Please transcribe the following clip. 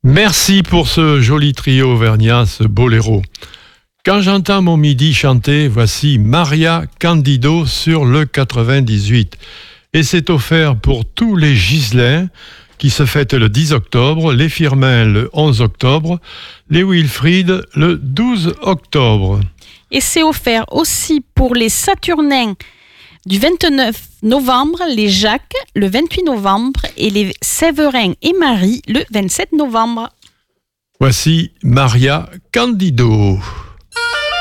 Merci pour ce joli trio auvergnat, ce boléro. Quand j'entends mon midi chanter, voici Maria Candido sur le 98. Et c'est offert pour tous les Ghislains qui se fêtent le 10 octobre, les Firmin le 11 octobre, les Wilfried le 12 octobre. Et c'est offert aussi pour les Saturnins du 29 novembre, les Jacques le 28 novembre et les Séverin et Marie le 27 novembre. Voici Maria Candido.